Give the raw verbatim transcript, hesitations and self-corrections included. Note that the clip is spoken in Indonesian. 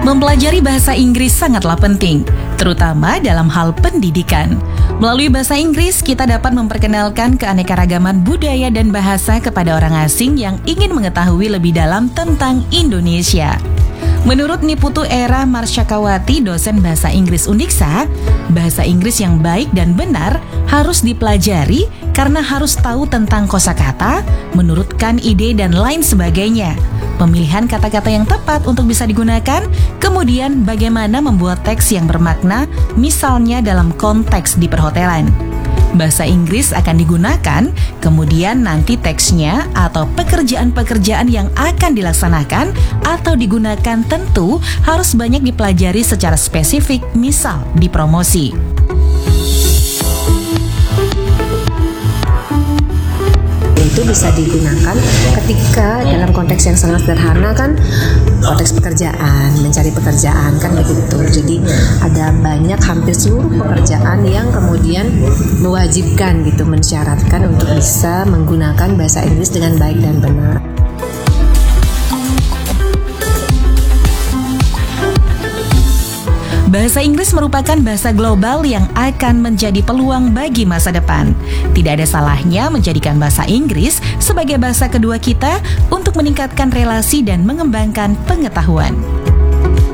Mempelajari bahasa Inggris sangatlah penting, terutama dalam hal pendidikan. Melalui bahasa Inggris, kita dapat memperkenalkan keanekaragaman budaya dan bahasa kepada orang asing yang ingin mengetahui lebih dalam tentang Indonesia. Menurut Niputu Era Marsyakawati, dosen bahasa Inggris Undiksa, bahasa Inggris yang baik dan benar harus dipelajari karena harus tahu tentang kosakata, menurutkan ide dan lain sebagainya. Pemilihan kata-kata yang tepat untuk bisa digunakan, kemudian bagaimana membuat teks yang bermakna, misalnya dalam konteks di perhotelan. Bahasa Inggris akan digunakan, kemudian nanti teksnya atau pekerjaan-pekerjaan yang akan dilaksanakan atau digunakan tentu harus banyak dipelajari secara spesifik, misal di promosi. Itu bisa digunakan ketika dalam konteks yang sangat sederhana, kan konteks pekerjaan, mencari pekerjaan kan begitu. Jadi ada banyak, hampir seluruh pekerjaan yang kemudian mewajibkan gitu, mensyaratkan untuk bisa menggunakan bahasa Inggris dengan baik dan benar. Bahasa Inggris merupakan bahasa global yang akan menjadi peluang bagi masa depan. Tidak ada salahnya menjadikan bahasa Inggris sebagai bahasa kedua kita untuk meningkatkan relasi dan mengembangkan pengetahuan.